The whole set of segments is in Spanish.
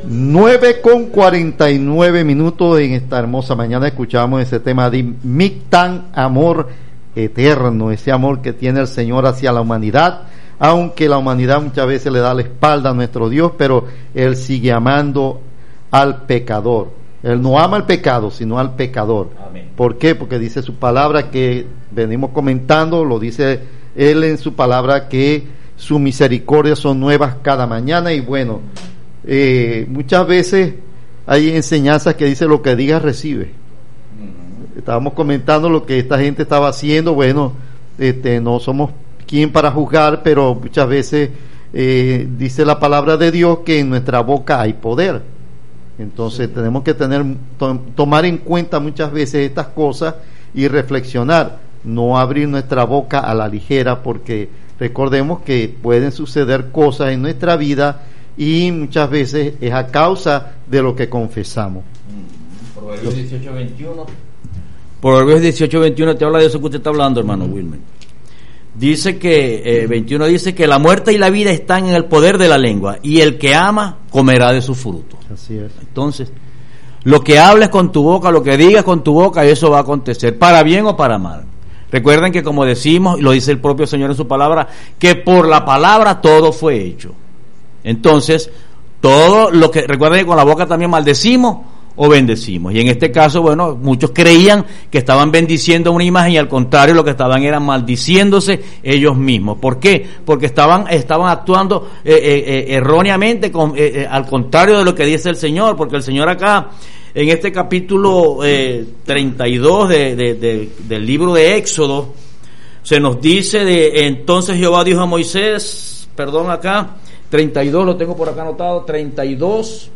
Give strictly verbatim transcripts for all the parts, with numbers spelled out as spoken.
nueve con cuarenta y nueve minutos en esta hermosa mañana. Escuchamos ese tema de Mictán, amor eterno, ese amor que tiene el Señor hacia la humanidad, aunque la humanidad muchas veces le da la espalda a nuestro Dios, pero Él sigue amando al pecador. Él no ama al pecado, sino al pecador. Amén. ¿Por qué? Porque dice su palabra, que venimos comentando, lo dice Él en su palabra, que sus misericordias son nuevas cada mañana. Y bueno, eh, muchas veces hay enseñanzas que dice: lo que digas recibe. Uh-huh. Estábamos comentando lo que esta gente estaba haciendo. Bueno, este, no somos quien para juzgar, pero muchas veces eh, dice la palabra de Dios que en nuestra boca hay poder. Entonces sí, tenemos que tener to, tomar en cuenta muchas veces estas cosas y reflexionar, no abrir nuestra boca a la ligera, porque recordemos que pueden suceder cosas en nuestra vida y muchas veces es a causa de lo que confesamos. Proverbios dieciocho veintiuno. Proverbios dieciocho veintiuno te habla de eso que usted está hablando, hermano Wilmer. Dice que, eh, veintiuno dice que la muerte y la vida están en el poder de la lengua, y el que ama comerá de su fruto. Así es. Entonces, lo que hables con tu boca, lo que digas con tu boca, eso va a acontecer, para bien o para mal. Recuerden que, como decimos, y lo dice el propio Señor en su palabra, que por la palabra todo fue hecho. Entonces, todo lo que, recuerden que con la boca también maldecimos o bendecimos, y en este caso, bueno, muchos creían que estaban bendiciendo una imagen, y al contrario lo que estaban era maldiciéndose ellos mismos. ¿Por qué? Porque estaban estaban actuando eh, eh, erróneamente, con, eh, eh, al contrario de lo que dice el Señor, porque el Señor acá en este capítulo eh, treinta y dos de, de, de, del libro de Éxodo se nos dice de entonces Jehová dijo a Moisés, perdón, acá treinta y dos, lo tengo por acá anotado, treinta y dos,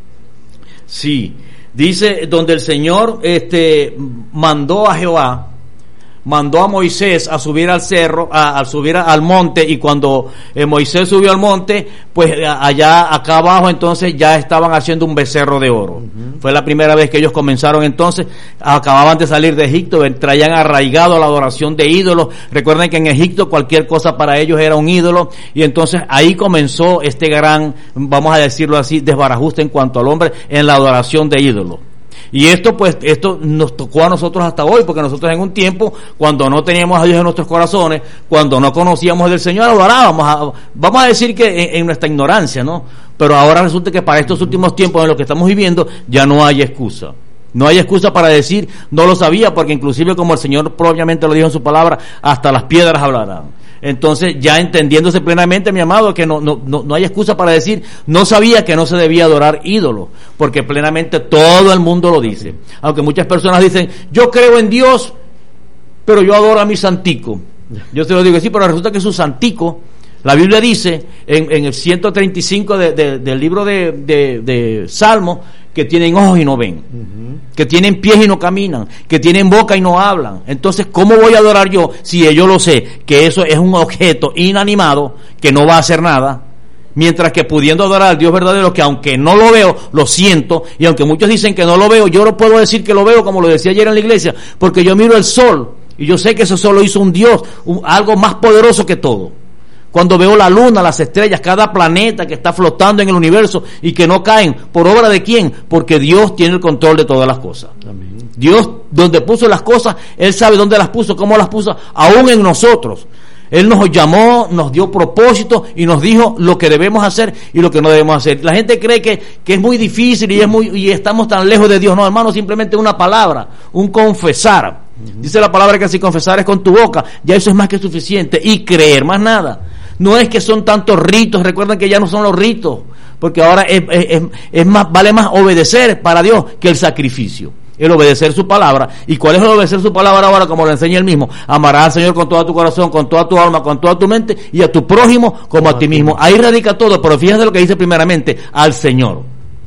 sí, dice, donde el Señor este mandó a Jehová, mandó a Moisés a subir al cerro, a, a subir al monte, y cuando eh, Moisés subió al monte, pues allá, acá abajo, entonces ya estaban haciendo un becerro de oro. Uh-huh. Fue la primera vez que ellos comenzaron, entonces, acababan de salir de Egipto, traían arraigado a la adoración de ídolos. Recuerden que en Egipto cualquier cosa para ellos era un ídolo, y entonces ahí comenzó este gran, vamos a decirlo así, desbarajuste en cuanto al hombre en la adoración de ídolos. Y esto pues, esto nos tocó a nosotros hasta hoy, porque nosotros en un tiempo, cuando no teníamos a Dios en nuestros corazones, cuando no conocíamos del Señor, adorábamos, a, vamos a decir que en, en nuestra ignorancia, ¿no? Pero ahora resulta que para estos últimos tiempos en los que estamos viviendo, ya no hay excusa. No hay excusa para decir, no lo sabía, porque inclusive, como el Señor propiamente lo dijo en su palabra, hasta las piedras hablarán. Entonces, ya entendiéndose plenamente, mi amado, que no, no, no, no hay excusa para decir, no sabía que no se debía adorar ídolos, porque plenamente todo el mundo lo dice. Aunque muchas personas dicen, yo creo en Dios, pero yo adoro a mi santico. Yo te lo digo, sí, pero resulta que su santico, la Biblia dice, en, en el ciento treinta y cinco de, de, del libro de, de, de Salmo, que tienen ojos y no ven, uh-huh, que tienen pies y no caminan, que tienen boca y no hablan. Entonces, ¿cómo voy a adorar yo si yo lo sé que eso es un objeto inanimado que no va a hacer nada? Mientras que pudiendo adorar al Dios verdadero, que aunque no lo veo, lo siento, y aunque muchos dicen que no lo veo, yo no puedo decir que lo veo, como lo decía ayer en la iglesia, porque yo miro el sol y yo sé que ese sol lo hizo un Dios, un, algo más poderoso que todo. Cuando veo la luna, las estrellas, cada planeta que está flotando en el universo y que no caen, ¿por obra de quién? Porque Dios tiene el control de todas las cosas. Amén. Dios, donde puso las cosas, Él sabe dónde las puso, cómo las puso, aún en nosotros. Él nos llamó, nos dio propósito y nos dijo lo que debemos hacer y lo que no debemos hacer. La gente cree que, que es muy difícil y es muy y estamos tan lejos de Dios. No, hermano, simplemente una palabra, un confesar. Uh-huh. Dice la palabra que si confesares con tu boca, ya eso es más que suficiente, y creer, más nada. No es que son tantos ritos, recuerden que ya no son los ritos, porque ahora es, es, es más, vale más obedecer para Dios que el sacrificio. El obedecer su palabra. ¿Y cuál es el obedecer su palabra ahora? Como lo enseña él mismo: amarás al Señor con todo tu corazón, con toda tu alma, con toda tu mente, y a tu prójimo como a ti mismo. Ahí radica todo, pero fíjense lo que dice primeramente: al Señor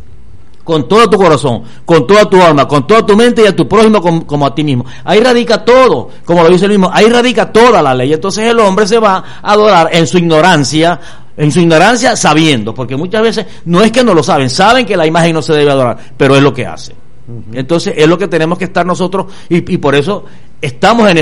con todo tu corazón, con toda tu alma, con toda tu mente, y a tu prójimo como, como a ti mismo. Ahí radica todo, como lo dice el mismo, ahí radica toda la ley. Entonces el hombre se va a adorar en su ignorancia, en su ignorancia sabiendo, porque muchas veces no es que no lo saben, saben que la imagen no se debe adorar, pero es lo que hace. Uh-huh. Entonces es lo que tenemos que estar nosotros, y, y por eso estamos en